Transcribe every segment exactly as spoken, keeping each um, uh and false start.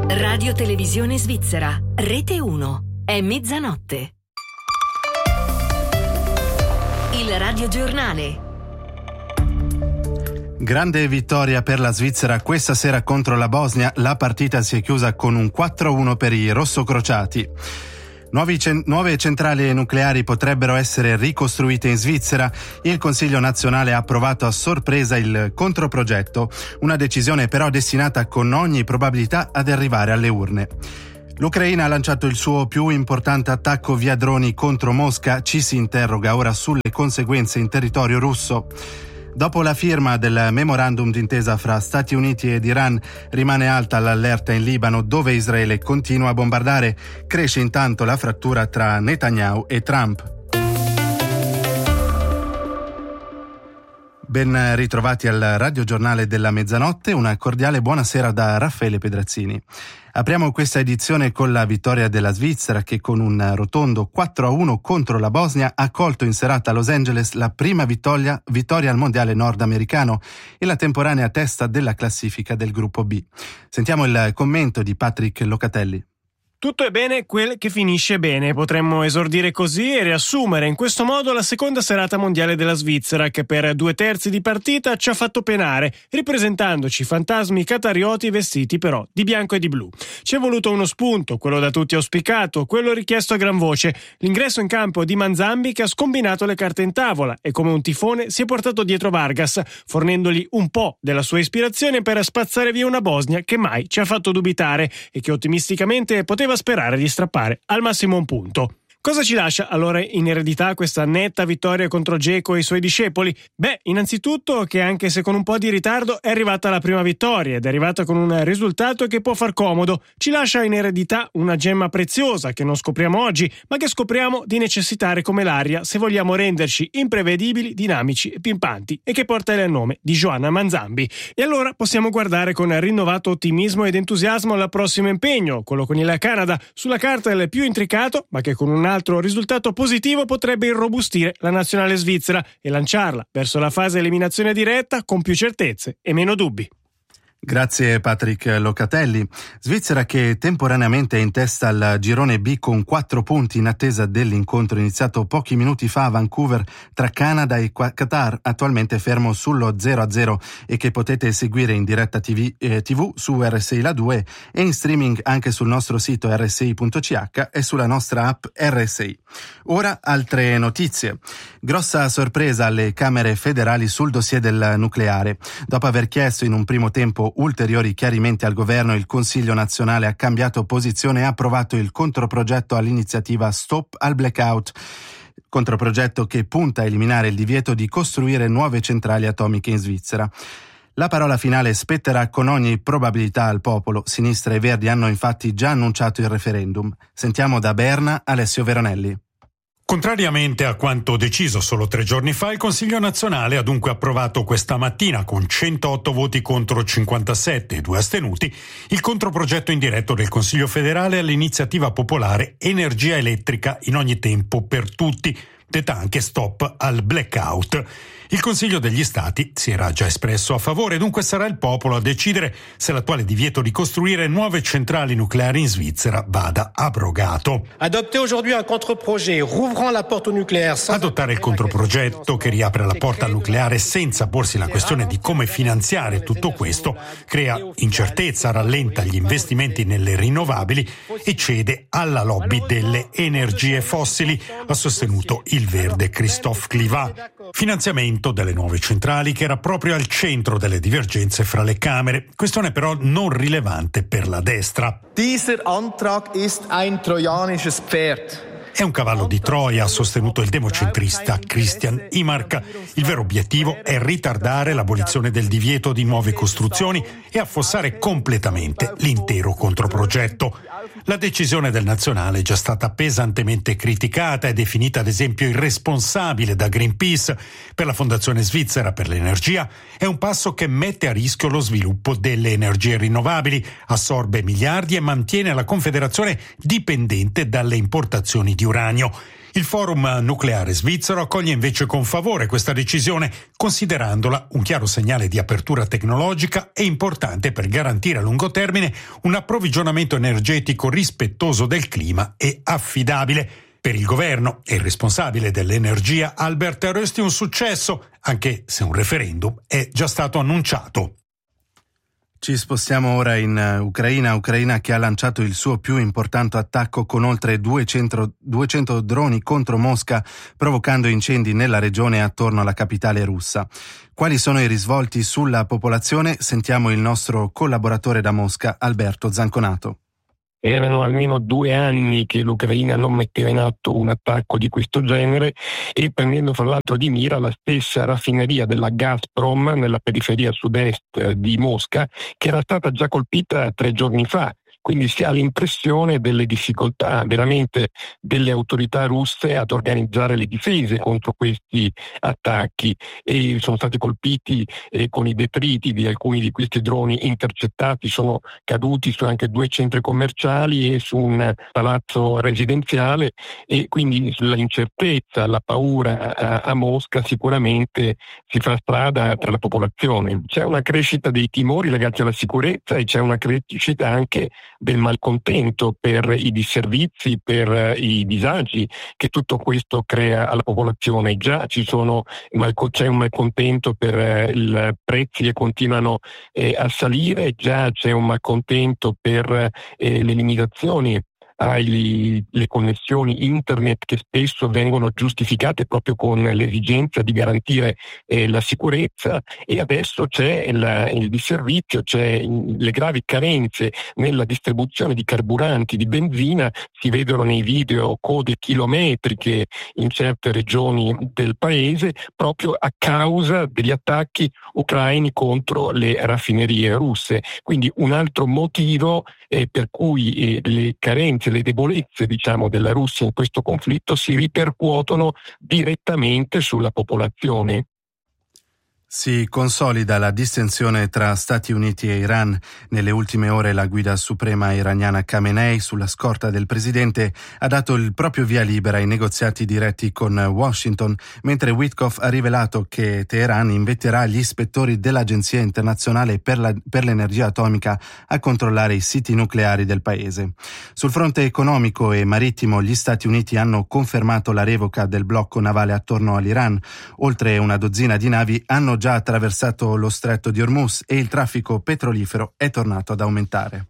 Radio Televisione Svizzera, Rete uno. È mezzanotte. Il radiogiornale. Grande vittoria per la Svizzera questa sera contro la Bosnia. La partita si è chiusa con un quattro a uno per i rossocrociati. Nuovi cen- nuove centrali nucleari potrebbero essere ricostruite in Svizzera. Il Consiglio nazionale ha approvato a sorpresa il controprogetto, una decisione però destinata con ogni probabilità ad arrivare alle urne. L'Ucraina ha lanciato il suo più importante attacco via droni contro Mosca. Ci si interroga ora sulle conseguenze in territorio russo. Dopo la firma del memorandum d'intesa fra Stati Uniti ed Iran, rimane alta l'allerta in Libano, dove Israele continua a bombardare. Cresce intanto la frattura tra Netanyahu e Trump. Ben ritrovati al radiogiornale della mezzanotte, una cordiale buonasera da Raffaele Pedrazzini. Apriamo questa edizione con la vittoria della Svizzera che con un rotondo quattro a uno contro la Bosnia ha colto in serata a Los Angeles la prima vittoria, vittoria al mondiale nordamericano e la temporanea testa della classifica del gruppo B. Sentiamo il commento di Patrick Locatelli. Tutto è bene quel che finisce bene, potremmo esordire così e riassumere in questo modo la seconda serata mondiale della Svizzera che per due terzi di partita ci ha fatto penare, ripresentandoci fantasmi qatarioti vestiti però di bianco e di blu. Ci è voluto uno spunto, quello da tutti auspicato, quello richiesto a gran voce, l'ingresso in campo di Manzambi che ha scombinato le carte in tavola e come un tifone si è portato dietro Vargas, fornendogli un po' della sua ispirazione per spazzare via una Bosnia che mai ci ha fatto dubitare e che ottimisticamente poteva sperare di strappare al massimo un punto. Cosa ci lascia allora in eredità questa netta vittoria contro Dzeko e i suoi discepoli? Beh, innanzitutto che anche se con un po' di ritardo è arrivata la prima vittoria ed è arrivata con un risultato che può far comodo. Ci lascia in eredità una gemma preziosa che non scopriamo oggi, ma che scopriamo di necessitare come l'aria se vogliamo renderci imprevedibili, dinamici e pimpanti e che porta il nome di Joanna Manzambi. E allora possiamo guardare con rinnovato ottimismo ed entusiasmo al prossimo impegno, quello con il Canada, sulla carta il più intricato, ma che con un altro risultato positivo potrebbe irrobustire la nazionale svizzera e lanciarla verso la fase eliminazione diretta con più certezze e meno dubbi. Grazie Patrick Locatelli. Svizzera che temporaneamente è in testa al girone B con quattro punti in attesa dell'incontro iniziato pochi minuti fa a Vancouver tra Canada e Qatar, attualmente fermo sullo zero a zero e che potete seguire in diretta tivù, eh, tivù su R S I La due e in streaming anche sul nostro sito R S I punto C H e sulla nostra app R S I. Ora altre notizie. Grossa sorpresa alle Camere federali sul dossier del nucleare. Dopo aver chiesto in un primo tempo ulteriori chiarimenti al governo, il Consiglio nazionale ha cambiato posizione e ha approvato il controprogetto all'iniziativa Stop al Blackout, controprogetto che punta a eliminare il divieto di costruire nuove centrali atomiche in Svizzera. La parola finale spetterà con ogni probabilità al popolo. Sinistra e Verdi hanno infatti già annunciato il referendum. Sentiamo da Berna Alessio Veronelli. Contrariamente a quanto deciso solo tre giorni fa, il Consiglio nazionale ha dunque approvato questa mattina, con centootto voti contro cinquantasette e due astenuti, il controprogetto indiretto del Consiglio federale all'iniziativa popolare Energia elettrica in ogni tempo per tutti, detta anche Stop al Blackout. Il Consiglio degli Stati si era già espresso a favore, dunque sarà il popolo a decidere se l'attuale divieto di costruire nuove centrali nucleari in Svizzera vada abrogato. Adottare il controprogetto che riapre la porta al nucleare senza porsi la questione di come finanziare tutto questo crea incertezza, rallenta gli investimenti nelle rinnovabili e cede alla lobby delle energie fossili, ha sostenuto il verde Christophe Clivat. Finanziamento delle nuove centrali che era proprio al centro delle divergenze fra le Camere, questione però non rilevante per la destra. Dieser Antrag ist ein trojanisches Pferd. È un cavallo di Troia, ha sostenuto il democentrista Christian Imark. Il vero obiettivo è ritardare l'abolizione del divieto di nuove costruzioni e affossare completamente l'intero controprogetto. La decisione del nazionale è già stata pesantemente criticata e definita ad esempio irresponsabile da Greenpeace. Per la Fondazione Svizzera per l'Energia è un passo che mette a rischio lo sviluppo delle energie rinnovabili, assorbe miliardi e mantiene la Confederazione dipendente dalle importazioni di uranio. Il forum nucleare svizzero accoglie invece con favore questa decisione, considerandola un chiaro segnale di apertura tecnologica e importante per garantire a lungo termine un approvvigionamento energetico rispettoso del clima e affidabile. Per il governo e il responsabile dell'energia Albert Rösti un successo, anche se un referendum è già stato annunciato. Ci spostiamo ora in Ucraina, Ucraina che ha lanciato il suo più importante attacco con oltre duecento, duecento droni contro Mosca, provocando incendi nella regione attorno alla capitale russa. Quali sono i risvolti sulla popolazione? Sentiamo il nostro collaboratore da Mosca, Alberto Zanconato. Erano almeno due anni che l'Ucraina non metteva in atto un attacco di questo genere e prendendo fra l'altro di mira la stessa raffineria della Gazprom nella periferia sud-est di Mosca, che era stata già colpita tre giorni fa. Quindi si ha l'impressione delle difficoltà veramente delle autorità russe ad organizzare le difese contro questi attacchi, e sono stati colpiti eh, con i detriti di alcuni di questi droni intercettati, sono caduti su anche due centri commerciali e su un palazzo residenziale, e quindi l'incertezza, la paura a, a Mosca sicuramente si fa strada tra la popolazione. C'è una crescita dei timori legati alla sicurezza e c'è una crescita anche del malcontento per i disservizi, per i disagi che tutto questo crea alla popolazione. Già ci sono, c'è un malcontento per i prezzi che continuano eh, a salire, già c'è un malcontento per eh, le limitazioni alle connessioni internet che spesso vengono giustificate proprio con l'esigenza di garantire eh, la sicurezza, e adesso c'è il, il disservizio, c'è le gravi carenze nella distribuzione di carburanti, di benzina. Si vedono nei video code chilometriche in certe regioni del paese proprio a causa degli attacchi ucraini contro le raffinerie russe. Quindi un altro motivo eh, per cui eh, le carenze, le debolezze diciamo della Russia in questo conflitto si ripercuotono direttamente sulla popolazione. Si consolida la distensione tra Stati Uniti e Iran. Nelle ultime ore la guida suprema iraniana Khamenei, sulla scorta del presidente, ha dato il proprio via libera ai negoziati diretti con Washington, mentre Witkoff ha rivelato che Teheran inviterà gli ispettori dell'Agenzia internazionale per, la, per l'energia atomica a controllare i siti nucleari del paese. Sul fronte economico e marittimo gli Stati Uniti hanno confermato la revoca del blocco navale attorno all'Iran. Oltre una dozzina di navi hanno già attraversato lo stretto di Hormuz e il traffico petrolifero è tornato ad aumentare.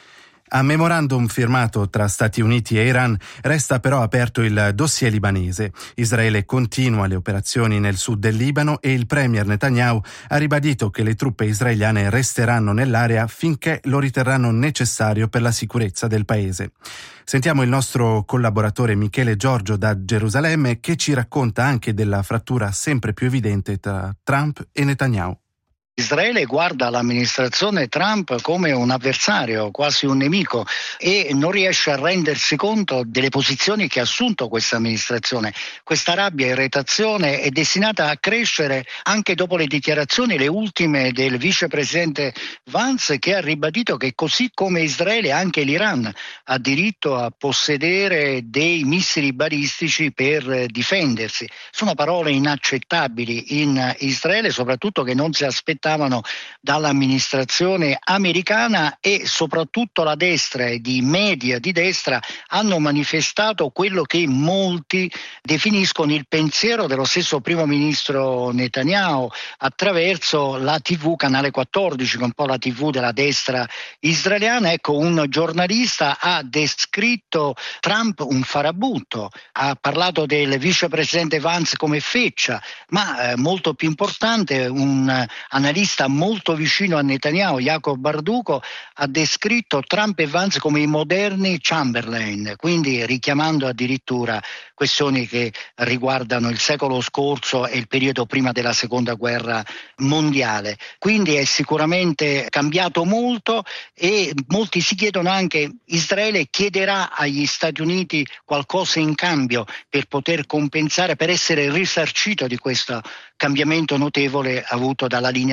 A memorandum firmato tra Stati Uniti e Iran resta però aperto il dossier libanese. Israele continua le operazioni nel sud del Libano e il premier Netanyahu ha ribadito che le truppe israeliane resteranno nell'area finché lo riterranno necessario per la sicurezza del paese. Sentiamo il nostro collaboratore Michele Giorgio da Gerusalemme, che ci racconta anche della frattura sempre più evidente tra Trump e Netanyahu. Israele guarda l'amministrazione Trump come un avversario, quasi un nemico, e non riesce a rendersi conto delle posizioni che ha assunto questa amministrazione. Questa rabbia e irritazione è destinata a crescere anche dopo le dichiarazioni, le ultime del vicepresidente Vance, che ha ribadito che così come Israele anche l'Iran ha diritto a possedere dei missili balistici per difendersi. Sono parole inaccettabili in Israele, soprattutto che non si aspettavano dall'amministrazione americana, e soprattutto la destra e i media di destra hanno manifestato quello che molti definiscono il pensiero dello stesso primo ministro Netanyahu attraverso la tivù Canale quattordici, che è un po' la tivù della destra israeliana. Ecco, un giornalista ha descritto Trump un farabutto, ha parlato del vicepresidente Vance come feccia, ma eh, molto più importante, un analista molto vicino a Netanyahu, Jacob Barduco, ha descritto Trump e Vance come i moderni Chamberlain, quindi richiamando addirittura questioni che riguardano il secolo scorso e il periodo prima della seconda guerra mondiale. Quindi è sicuramente cambiato molto, e molti si chiedono anche: Israele chiederà agli Stati Uniti qualcosa in cambio per poter compensare, per essere risarcito di questo cambiamento notevole avuto dalla linea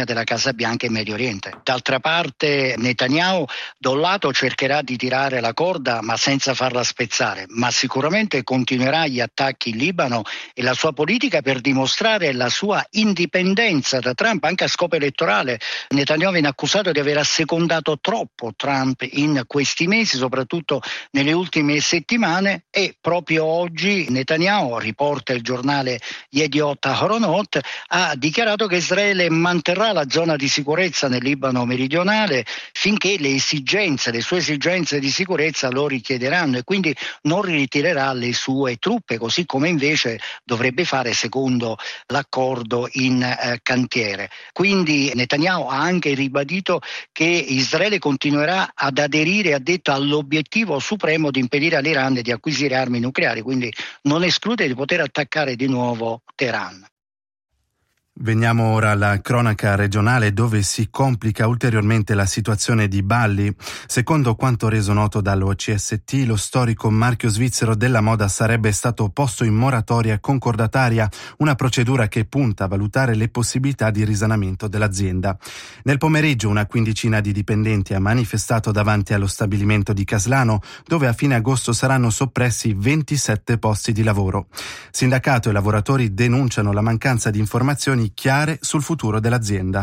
della Casa Bianca in Medio Oriente. D'altra parte Netanyahu da un lato cercherà di tirare la corda ma senza farla spezzare, ma sicuramente continuerà gli attacchi in Libano e la sua politica per dimostrare la sua indipendenza da Trump anche a scopo elettorale. Netanyahu viene accusato di aver assecondato troppo Trump in questi mesi, soprattutto nelle ultime settimane, e proprio oggi Netanyahu, riporta il giornale Yediot Ahronot, ha dichiarato che Israele manterrà la zona di sicurezza nel Libano meridionale finché le esigenze, le sue esigenze di sicurezza lo richiederanno, e quindi non ritirerà le sue truppe, così come invece dovrebbe fare secondo l'accordo in eh, cantiere. Quindi Netanyahu ha anche ribadito che Israele continuerà ad aderire, ha detto, all'obiettivo supremo di impedire all'Iran di acquisire armi nucleari, quindi non esclude di poter attaccare di nuovo Teheran. Veniamo ora alla cronaca regionale, dove si complica ulteriormente la situazione di Balli. Secondo quanto reso noto dallo C S T, lo storico marchio svizzero della moda sarebbe stato posto in moratoria concordataria, una procedura che punta a valutare le possibilità di risanamento dell'azienda. Nel pomeriggio una quindicina di dipendenti ha manifestato davanti allo stabilimento di Caslano, dove a fine agosto saranno soppressi ventisette posti di lavoro. Sindacato e lavoratori denunciano la mancanza di informazioni chiare sul futuro dell'azienda.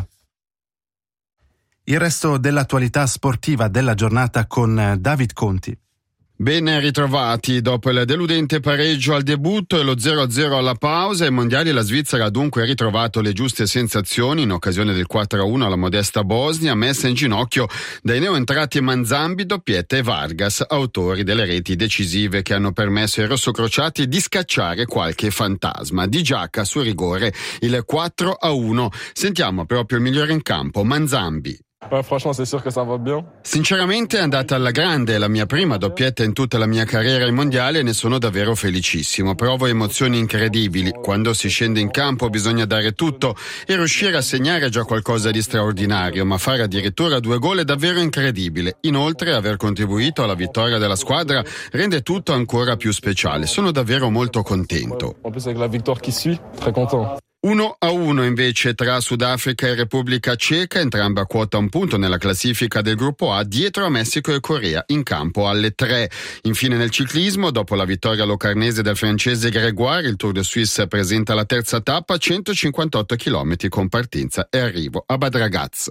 Il resto dell'attualità sportiva della giornata con David Conti. Ben ritrovati. Dopo il deludente pareggio al debutto e lo zero a zero alla pausa, ai mondiali la Svizzera ha dunque ritrovato le giuste sensazioni in occasione del quattro a uno alla modesta Bosnia, messa in ginocchio dai neoentrati Manzambi, Doppietta e Vargas, autori delle reti decisive che hanno permesso ai rossocrociati di scacciare qualche fantasma. Di Giacca su rigore il quattro a uno. Sentiamo proprio il migliore in campo, Manzambi. Ouais, franchement, c'est sûr que ça va bien. Sinceramente è andata alla grande, è la mia prima doppietta in tutta la mia carriera ai mondiali e ne sono davvero felicissimo. Provo emozioni incredibili. Quando si scende in campo bisogna dare tutto e riuscire a segnare è già qualcosa di straordinario, ma fare addirittura due gol è davvero incredibile. Inoltre aver contribuito alla vittoria della squadra rende tutto ancora più speciale. Sono davvero molto contento. En plus avec la victoire qui suit, très content. uno a uno invece tra Sudafrica e Repubblica Ceca, entrambe a quota un punto nella classifica del gruppo A, dietro a Messico e Corea, in campo alle tre. Infine nel ciclismo, dopo la vittoria locarnese del francese Grégoire, il Tour de Suisse presenta la terza tappa, centocinquantotto chilometri con partenza e arrivo a Bad Ragaz.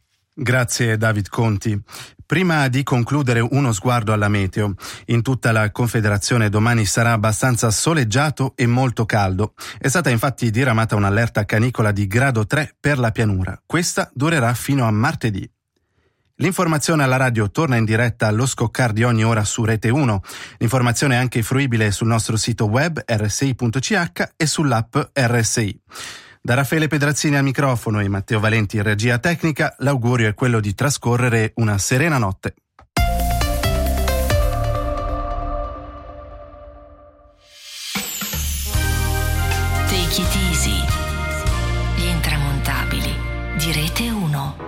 Grazie David Conti. Prima di concludere, uno sguardo alla meteo. In tutta la Confederazione domani sarà abbastanza soleggiato e molto caldo. È stata infatti diramata un'allerta canicola di grado tre per la pianura. Questa durerà fino a martedì. L'informazione alla radio torna in diretta allo scoccare di ogni ora su Rete uno. L'informazione è anche fruibile sul nostro sito web erre esse i punto ci acca e sull'app erre esse i. Da Raffaele Pedrazzini al microfono e Matteo Valenti in regia tecnica, l'augurio è quello di trascorrere una serena notte. Take it easy. Gli intramontabili di Rete uno.